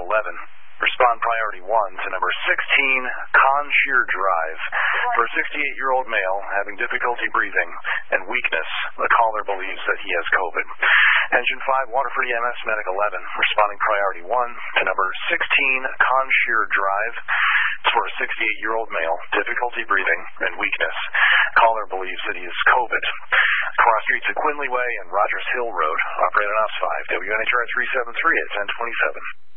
11. Respond priority 1 to number 16, Conshear Drive. For a 68-year-old male having difficulty breathing and weakness, the caller believes that he has COVID. Engine 5, Waterford EMS Medic 11. Responding priority 1 to number 16, Conshear Drive. For a 68-year-old male, difficulty breathing and weakness. Caller believes that he has COVID. Cross streets at Quinley Way and Rogers Hill Road. Operator Ops 5, WNHR 373 at 1027.